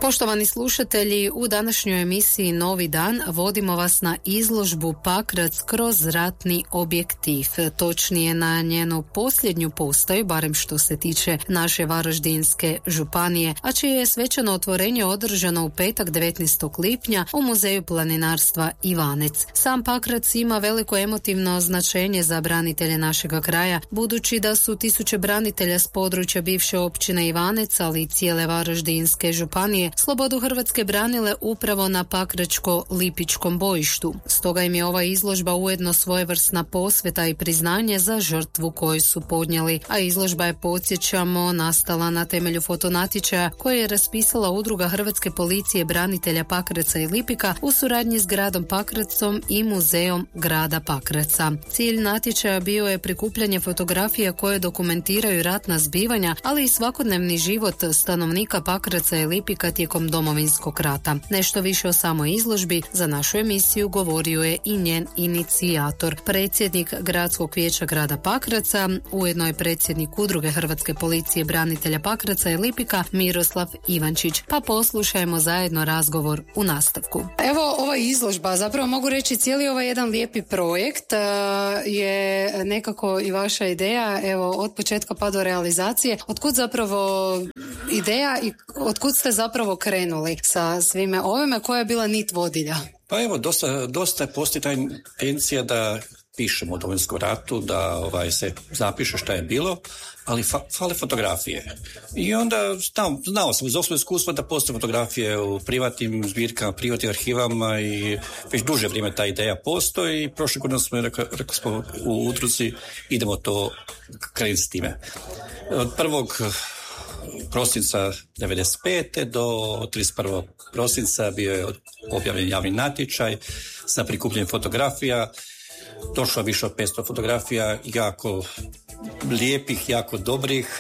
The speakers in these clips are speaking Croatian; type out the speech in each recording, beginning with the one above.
Poštovani slušatelji, u današnjoj emisiji Novi dan vodimo vas na izložbu Pakrac kroz ratni objektiv, točnije na njenu posljednju postaju, barem što se tiče naše Varaždinske županije, a čije je svečano otvorenje održano u petak 19. lipnja u Muzeju planinarstva Ivanec. Sam Pakrac ima veliko emotivno značenje za branitelje našega kraja, budući da su tisuće branitelja s područja bivše općine Ivanec, ali i cijele Varaždinske županije, slobodu Hrvatske branile upravo na pakračko-lipičkom bojištu. Stoga im je ova izložba ujedno svojevrsna posveta i priznanje za žrtvu koju su podnijeli, a izložba je, podsjećamo, nastala na temelju fotonatječaja koje je raspisala Udruga Hrvatske policije branitelja Pakraca i Lipika u suradnji s gradom Pakracom i Muzejom grada Pakraca. Cilj natječaja bio je prikupljanje fotografija koje dokumentiraju ratna zbivanja, ali i svakodnevni život stanovnika Pakraca i Lipika tijekom Domovinskog rata. Nešto više o samoj izložbi za našu emisiju govorio je i njen inicijator, predsjednik Gradskog vijeća grada Pakraca, ujedno je predsjednik Udruge Hrvatske policije branitelja Pakraca i Lipika Miroslav Ivančić. Pa poslušajmo zajedno razgovor u nastavku. Evo, ova izložba, zapravo mogu reći cijeli ovaj jedan lijepi projekt je nekako i vaša ideja, evo, od početka pa do realizacije. Otkud zapravo ideja i otkud ste zapravo krenuli sa svime ovime, koja je bila nit vodilja? Pa evo, dosta postoji ta intencija da pišemo o Domovinskom ratu, da se zapiše šta je bilo, ali fale fotografije. I onda znao sam iz osobnog iskustva da postoje fotografije u privatnim zbirkama, privatnim arhivama i već duže vrijeme ta ideja postoji i prošle godine smo rekli smo u udruzi idemo to krenuti s time. Od 1. prosinca 1995. do 31. prosinca bio je objavljen javni natječaj za prikupljanje fotografija. Došlo je više od 500 fotografija, jako lijepih, jako dobrih,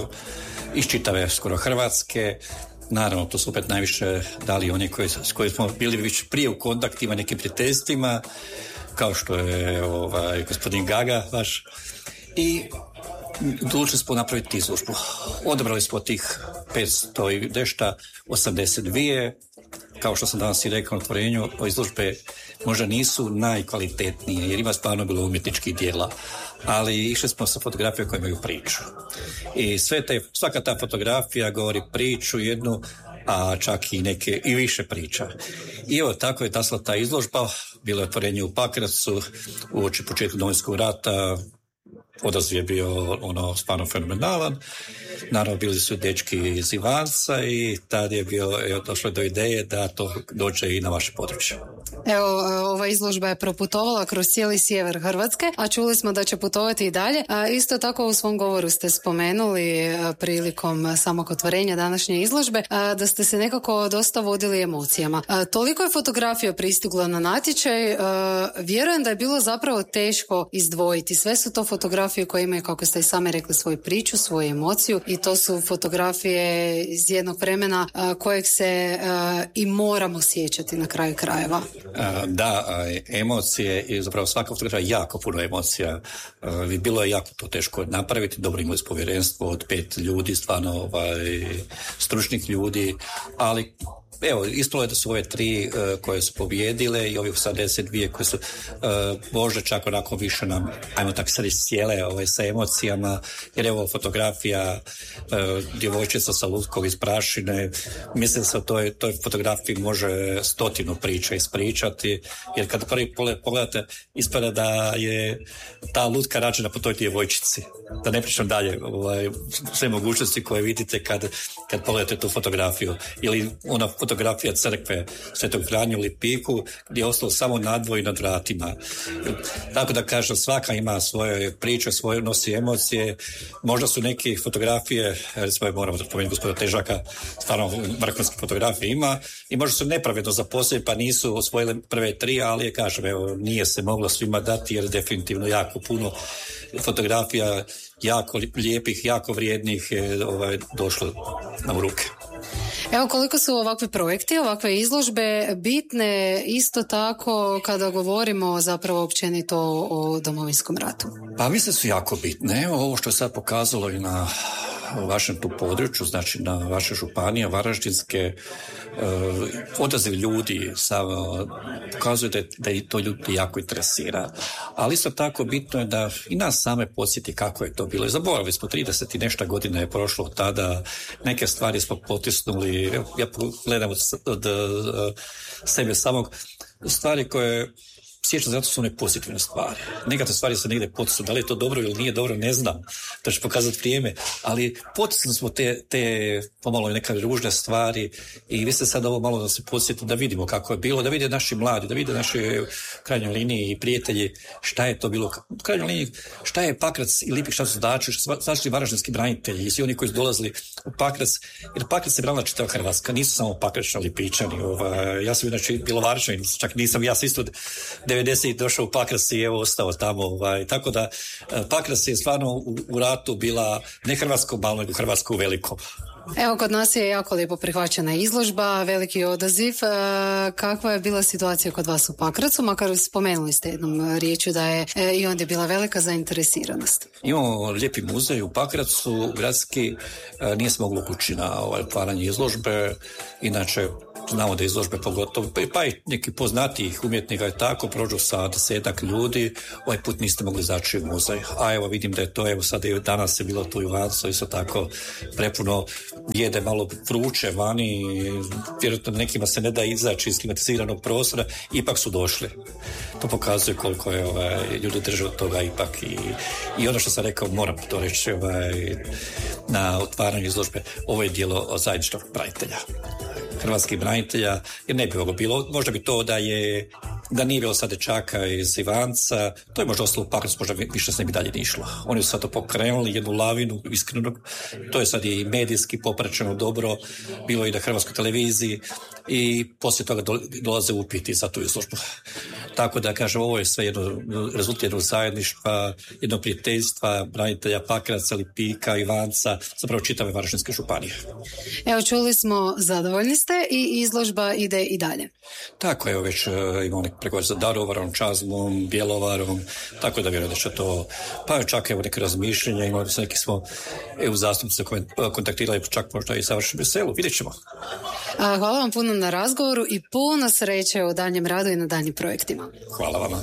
iz čitave skoro Hrvatske. Naravno, to su opet najviše dali oni s koji smo bili već prije u kontaktima, nekim prijateljstvima, kao što je gospodin Gaga vaš. I odlučili smo napraviti izložbu. Odabrali smo tih 500 i dešta, 82. Kao što sam danas i rekao na otvorenju, izložbe možda nisu najkvalitetnije, jer ima stvarno bilo umjetničkih dijela, ali išli smo sa fotografijom koje imaju priču. I svaka ta fotografija govori priču jednu, a čak i neke i više priča. I evo, tako je nastala ta izložba, bilo je otvorenje u Pakracu, uoči početka Domovinskog rata, odaziv je bio stvarno fenomenalan. Naravno, bili su dečki iz Ivanca i tad je došlo do ideje da to dođe i na vaše područje. Evo, ova izložba je proputovala kroz cijeli sjever Hrvatske, a čuli smo da će putovati i dalje. Isto tako u svom govoru ste spomenuli prilikom samog otvorenja današnje izložbe da ste se nekako dosta vodili emocijama. Toliko je fotografija pristiglo na natječaj, vjerujem da je bilo zapravo teško izdvojiti. Sve su to fotografije koje imaju, kako ste i sami rekli, svoju priču, svoju emociju, i to su fotografije iz jednog vremena kojeg se i moramo sjećati na kraju krajeva. Da, emocije i zapravo svaka fotografija jako puno emocija. Bilo je jako to teško napraviti. Dobro, imali smo povjerenstvo od 5 ljudi, stvarno stručnih ljudi, ali evo, ispalo je da su ove 3 koje su pobjedile i ovih 82 koje su možda čak onako više nam, ajmo tako sad sjele sa emocijama, jer evo fotografija djevojčica sa lutkom iz prašine, mislim da se o toj fotografiji može 100 priča ispričati, jer kad prvi pogledate ispada da je ta lutka rađena po toj djevojčici. Da ne pričam dalje, sve mogućnosti koje vidite kad pogledate tu fotografiju. Ili ona fotografija crkve Svetog Franje u Lipiku gdje je ostalo samo nadvoj nad vratima. Tako da kažem, svaka ima svoje priče, svoje nosi emocije. Možda su neke fotografije, recimo moramo da spomenuti gospodina Težaka, stvarno vrhunske fotografije ima, i možda su nepravedno zaposleni pa nisu osvojili prve 3, ali kažem, evo, nije se moglo svima dati jer definitivno jako puno fotografija jako lijepih, jako vrijednih je došlo na ruke. Evo, koliko su ovakve projekte, ovakve izložbe bitne isto tako kada govorimo zapravo općenito o Domovinskom ratu? Pa mislim su jako bitne. Evo, ovo što je sad pokazalo i na vašem tu području, znači na vaše županije, Varaždinske, odaziv ljudi pokazuje da i to ljudi jako interesira. Ali isto tako bitno je da i nas same podsjeti kako je to bilo. Zaboravili smo 30 i nešto godina je prošlo od tada, neke stvari smo potisnuli, ja gledam od sebe samog, stvari koje sjećam, zato su one pozitivne stvari. Negativne stvari se negdje potisnu. Da li je to dobro ili nije dobro, ne znam. To će pokazati vrijeme. Ali potisnuli smo te pomalo neke ružne stvari i vi ste sad ovo malo da se podsjetiti, da vidimo kako je bilo, da vide naši mladi, da vide naši u krajnjoj liniji i prijatelji šta je to bilo. U krajnjoj liniji šta je Pakrac i Lipik, šta su znači varaždinski branitelji i svi oni koji su dolazili u Pakrac. Jer Pakrac se branila čitava Hrvatska. Nisu samo Pakračani, Lipičani. Ja sam inače Bjelovarčanin, čak nisam, ja sam isto 90 došao u Pakrac i evo ostao tamo. Tako da Pakrac je stvarno u ratu bila ne hrvatsko malo, nego hrvatsko veliko. Evo, kod nas je jako lijepo prihvaćena izložba, veliki odaziv. Kakva je bila situacija kod vas u Pakracu? Makar spomenuli ste jednom riječju da je i ondje bila velika zainteresiranost. Imamo lijepi muzej u Pakracu, gradski, nije se moglo ući na otvaranje izložbe, inače znamo da izložbe pogotovo, pa i neki poznatijih umjetnika je tako, prođu sa 10 ljudi, ovaj put niste mogli zaći u muzej. A evo vidim da je to, evo sad i danas je bilo tu i Vanco, isto tako prepuno jede malo vruće vani, vjerojatno nekima se ne da izaći iz klimatiziranog prostora, ipak su došli. To pokazuje koliko je ljudi drže od toga ipak i ono što sam rekao, moram to reći na otvaranju izložbe, ovo je dijelo zajedničkog branitelja. Hrvatskih branitelja, jer ne bi ovo bilo, možda bi to da nije bilo sad dečaka iz Ivanca, to je možda ostalo u Pakracu, možda više se ne bi dalje ni išlo. Oni su sad to pokrenuli, jednu lavinu iskrenog, to je sad i medijski popraćeno dobro, bilo i na Hrvatskoj televiziji i poslije toga dolaze upiti za tu izložbu. Tako da kažem, ovo je sve jedno rezultat jednog zajedništva, jednog prijateljstva branitelja Pakraca, Lipika, Ivanca, zapravo čitave Varaždinske županije. Evo, čuli smo, zadovoljni ste i izložba ide i dalje. Tako, evo već imamo neki pregovor za Daruvarom, Čazmom, Bjelovarom, tako da vjerujem da će to, pa čak evo neke razmišljenja, imali se neki smo zastupnice koje kontaktirali, čak možda i završili Briselu, vidjet ćemo. Hvala vam puno na razgovoru i puno sreće u daljem radu i na daljnjim projektima. Hvala vama.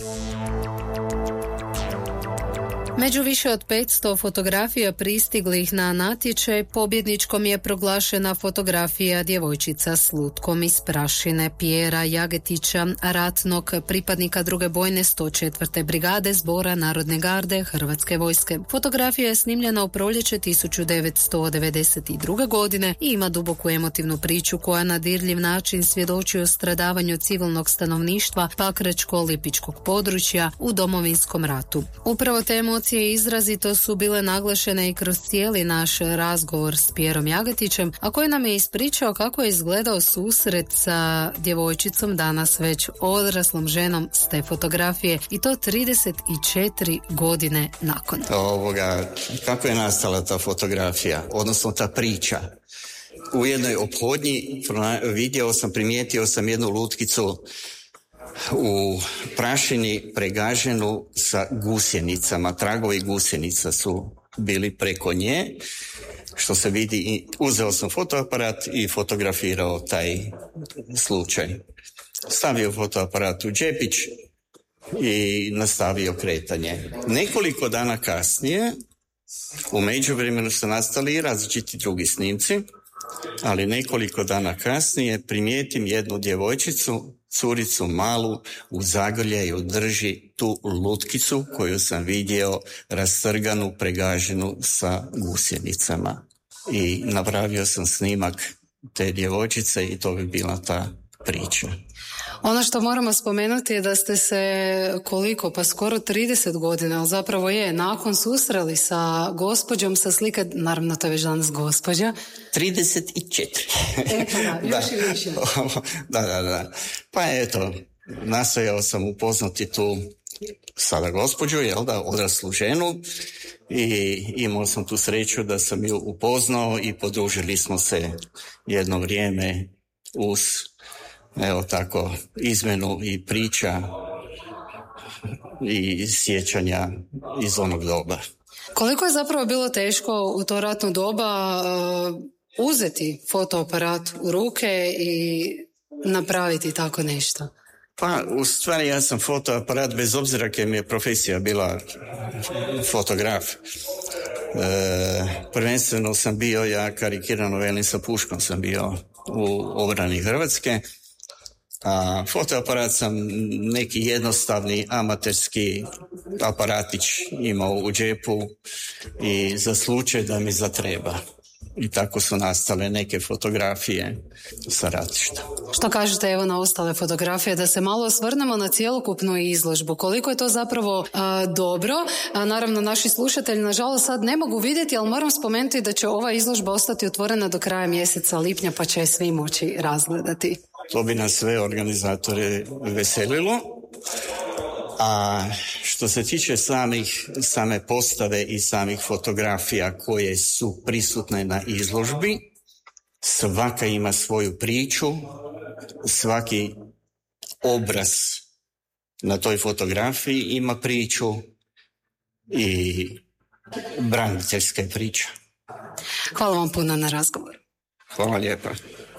Među više od 500 fotografija pristiglih na natječaj pobjedničkom je proglašena fotografija djevojčica s lutkom iz prašine Pjera Jagetića, ratnog pripadnika druge bojne 104. brigade Zbora Narodne garde Hrvatske vojske. Fotografija je snimljena u proljeće 1992. godine i ima duboku emotivnu priču koja na dirljiv način svjedoči o stradavanju civilnog stanovništva Pakračko-Lipičkog područja u Domovinskom ratu. Upravo te emocije izrazito su bile naglašene i kroz cijeli naš razgovor s Pjerom Jagetićem, a koji nam je ispričao kako je izgledao susret sa djevojčicom, danas već odraslom ženom s te fotografije, i to 34 godine nakon. Kako je nastala ta fotografija, odnosno ta priča? U jednoj ophodnji primijetio sam jednu lutkicu u prašini pregaženu sa gusjenicama. Tragovi gusjenica su bili preko nje, što se vidi. Uzeo sam fotoaparat i fotografirao taj slučaj. Stavio fotoaparat u džepić i nastavio kretanje. Nekoliko dana kasnije, u međuvremenu su nastali i različiti drugi snimci, ali nekoliko dana kasnije primijetim jednu djevojčicu, curicu malu, u zagrljaju drži tu lutkicu koju sam vidio rastrganu, pregaženu sa gusjenicama. I napravio sam snimak te djevojčice i to bi bila ta priča. Ono što moramo spomenuti je da ste se skoro 30 godina, ali zapravo nakon susreli sa gospođom sa slike, naravno to je već danas gospođa. 34. Još i više. Da. Pa eto, nastojao sam upoznati tu sada gospođu, odraslu ženu, i imao sam tu sreću da sam ju upoznao i podružili smo se jedno vrijeme uz izmjenu i priča i sjećanja iz onog doba. Koliko je zapravo bilo teško u to ratno doba uzeti fotoaparat u ruke i napraviti tako nešto? Pa, u stvari ja sam fotoaparat, bez obzira kaj mi je profesija bila fotograf. Prvenstveno sam bio, ja karikirano velim, sa puškom sam bio u obrani Hrvatske. A fotoaparat sam neki jednostavni amaterski aparatić imao u džepu i za slučaj da mi zatreba. I tako su nastale neke fotografije sa ratišta. Što kažete evo na ostale fotografije, da se malo osvrnemo na cjelokupnu izložbu. Koliko je to zapravo dobro? Naravno, naši slušatelji nažalost sad ne mogu vidjeti, ali moram spomenuti da će ova izložba ostati otvorena do kraja mjeseca lipnja, pa će svi moći razgledati. To bi nas sve organizatore veselilo. A što se tiče same postave i samih fotografija koje su prisutne na izložbi, svaka ima svoju priču, svaki obraz na toj fotografiji ima priču i braniteljska priča. Hvala vam puno na razgovor. Hvala lijepa.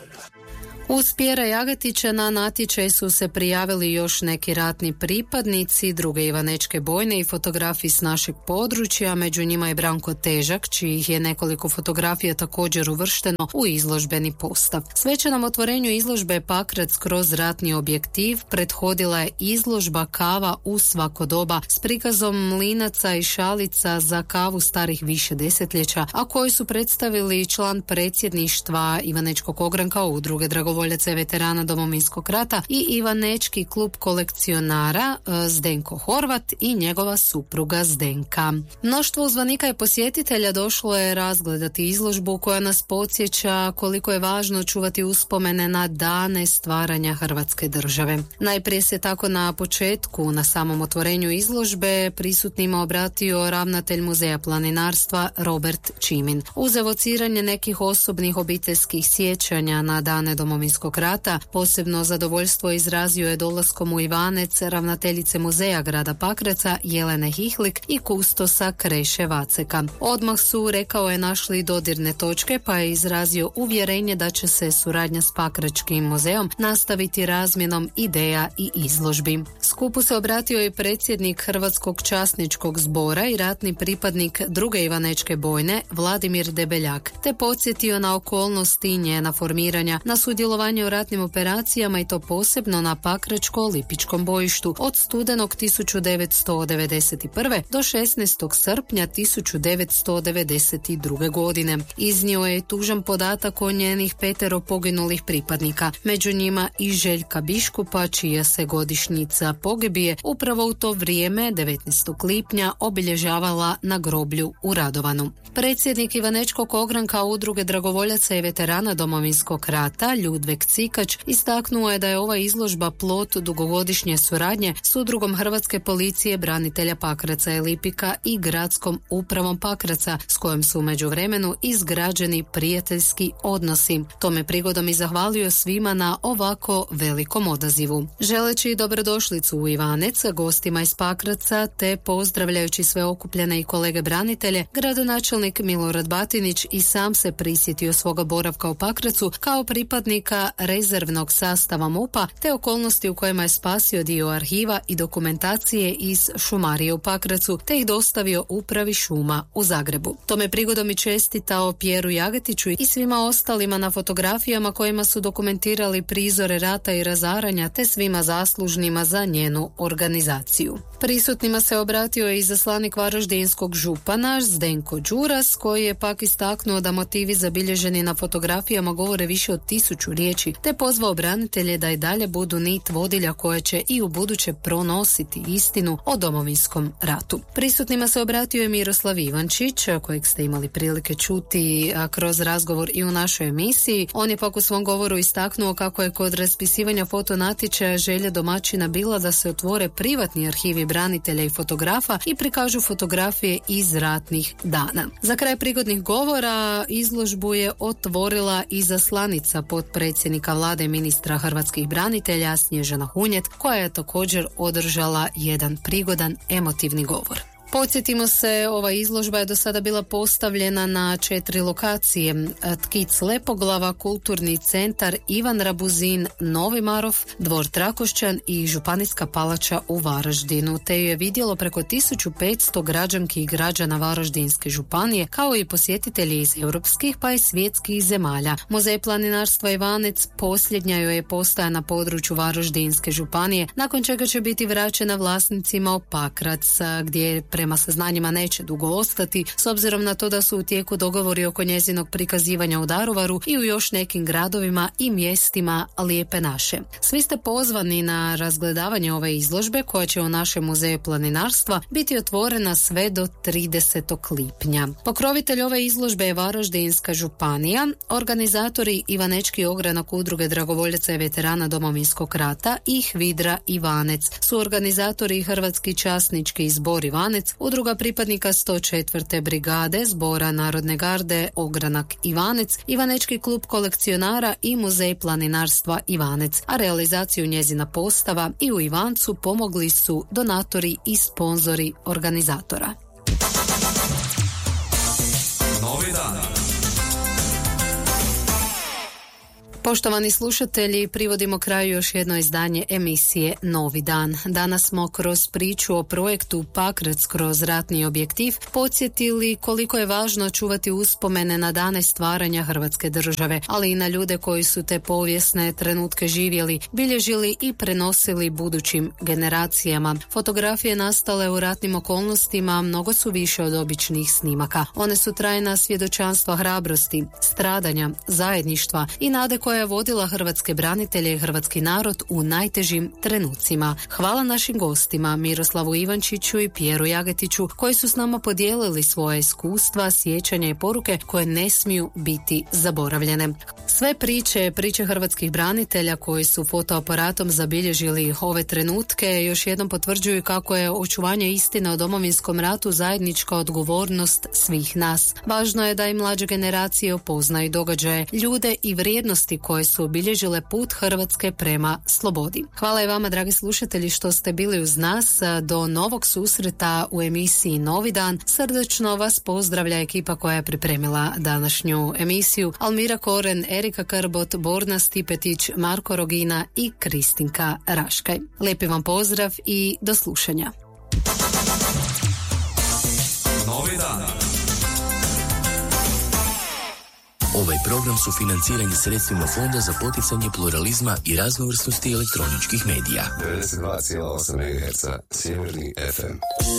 Uz Pjera Jagetića na natječaj su se prijavili još neki ratni pripadnici druge ivanečke bojne i fotografi s našeg područja, među njima je Branko Težak, čijih je nekoliko fotografija također uvršteno u izložbeni postav. Svečanom otvorenju izložbe Pakrac kroz ratni objektiv prethodila je izložba Kava u svako doba s prikazom mlinaca i šalica za kavu starih više desetljeća, a koji su predstavili član predsjedništva Ivanečkog ogranka Udruge dragovoljaca i veterana Domovinskog rata i Ivanečki klub kolekcionara Zdenko Horvat i njegova supruga Zdenka. Mnoštvo uzvanika i posjetitelja došlo je razgledati izložbu koja nas podsjeća koliko je važno čuvati uspomene na dane stvaranja Hrvatske države. Najprije se tako na početku, na samom otvorenju izložbe, prisutnima obratio ravnatelj Muzeja planinarstva Robert Čimin. Uz evociranje nekih osobnih obiteljskih sjećanja na dane Domovinskog rata, posebno zadovoljstvo izrazio je dolaskom u Ivanec ravnateljice Muzeja grada Pakraca Jelene Hihlik i kustosa Kreše Vaceka. Odmah su, rekao je, našli dodirne točke, pa je izrazio uvjerenje da će se suradnja s Pakračkim muzejom nastaviti razmjenom ideja i izložbi. Skupu se obratio i predsjednik Hrvatskog časničkog zbora i ratni pripadnik druge ivanečke bojne Vladimir Debeljak, te podsjetio na okolnosti njena formiranja, na sudjelovanje u ratnim operacijama i to posebno na Pakračko-Lipičkom bojištu od studenog 1991. do 16. srpnja 1992. godine. Iznio je tužan podatak o njenih 5 poginulih pripadnika, među njima i Željka Biškupa, čija se godišnjica pogibije upravo u to vrijeme 19. lipnja obilježavala na groblju u Radovanu. Predsjednik Ivanečkog ogranka Udruge dragovoljaca i veterana Domovinskog rata Ljudvek Cikač istaknuo je da je ova izložba plod dugogodišnje suradnje s Udrugom Hrvatske policije branitelja Pakraca i Lipika i gradskom upravom Pakraca, s kojom su u međuvremenu izgrađeni prijateljski odnosi. Tome prigodom i zahvalio svima na ovako velikom odazivu. Želeći dobrodošlicu u Ivanec gostima iz Pakraca te pozdravljajući sve okupljene i kolege branitelje, gradonačelnik Milorad Batinić i sam se prisjetio svoga boravka u Pakracu kao pripadnika rezervnog sastava MUP-a te okolnosti u kojima je spasio dio arhiva i dokumentacije iz šumarije u Pakracu te ih dostavio upravi šuma u Zagrebu. Tome prigodom i čestitao Pjeru Jagetiću i svima ostalima na fotografijama kojima su dokumentirali prizore rata i razaranja te svima zaslužnima za njenu organizaciju. Prisutnima se obratio i izaslanik varaždinskog župana Zdenko Đuras, koji je pak istaknuo da motivi zabilježeni na fotografijama govore više od 1000 riječi, te pozvao branitelje da i dalje budu nit vodilja koja će i u buduće pronositi istinu o Domovinskom ratu. Prisutnima se obratio i Miroslav Ivančić, kojeg ste imali prilike čuti kroz razgovor i u našoj emisiji. On je pak u svom govoru istaknuo kako je kod raspisivanja fotonatječaja želja domaćina bila da se otvore privatni arhivi branitelja i fotografa i prikažu fotografije iz ratnih dana. Za kraj prigodnih govora izložbu je otvorila izaslanica potpredsjednika vlade i ministra hrvatskih branitelja Snježana Hunjet, koja je također održala jedan prigodan emotivni govor. Podsjetimo se, ova izložba je do sada bila postavljena na 4 lokacije. Tkic Lepoglava, Kulturni centar Ivan Rabuzin, Novi Marof, Dvor Trakošćan i Županijska palača u Varaždinu, te je vidjelo preko 1500 građanki i građana Varaždinske županije, kao i posjetitelji iz europskih pa i svjetskih zemalja. Muzej planinarstva Ivanec posljednja joj je postaja na području Varaždinske županije, nakon čega će biti vraćena vlasnicima u Pakrac, gdje prema saznanjima neće dugo ostati, s obzirom na to da su u tijeku dogovori oko njezinog prikazivanja u Daruvaru i u još nekim gradovima i mjestima Lijepe naše. Svi ste pozvani na razgledavanje ove izložbe koja će u našem muzeju planinarstva biti otvorena sve do 30. lipnja. Pokrovitelj ove izložbe je Varaždinska županija, organizatori Ivanečki ogranak Udruge dragovoljaca i veterana Domovinskog rata i Hvidra Ivanec, su organizatori Hrvatski časnički zbor Ivanec, Udruga pripadnika 104. brigade Zbora Narodne garde Ogranak Ivanec, Ivanečki klub kolekcionara i Muzej planinarstva Ivanec, a realizaciju njezina postava i u Ivancu pomogli su donatori i sponzori organizatora. Novi dan. Poštovani slušatelji, privodimo kraju još jedno izdanje emisije Novi dan. Danas smo kroz priču o projektu Pakrac kroz ratni objektiv podsjetili koliko je važno čuvati uspomene na dane stvaranja Hrvatske države, ali i na ljude koji su te povijesne trenutke živjeli, bilježili i prenosili budućim generacijama. Fotografije nastale u ratnim okolnostima mnogo su više od običnih snimaka. One su trajna svjedočanstva hrabrosti, stradanja, zajedništva i nade koja je vodila hrvatske branitelje i hrvatski narod u najtežim trenucima. Hvala našim gostima Miroslavu Ivančiću i Pjeru Jagetiću koji su s nama podijelili svoje iskustva, sjećanja i poruke koje ne smiju biti zaboravljene. Sve priče hrvatskih branitelja koji su fotoaparatom zabilježili ove trenutke još jednom potvrđuju kako je očuvanje istine o Domovinskom ratu zajednička odgovornost svih nas. Važno je da i mlađe generacije upoznaju događaje, ljude i vrijednosti koje su obilježile put Hrvatske prema slobodi. Hvala i vama, dragi slušatelji, što ste bili uz nas. Do novog susreta u emisiji Novi dan. Srdačno vas pozdravlja ekipa koja je pripremila današnju emisiju. Almira Koren, Erika Krbot, Borna Stipetić, Marko Rogina i Kristinka Raškaj. Lijepi vam pozdrav i do slušanja. Novi dan. Ovaj program su financirani sredstvima Fonda za poticanje pluralizma i raznovrsnosti elektroničkih medija. 92,8 MHz, Sjeverni FM.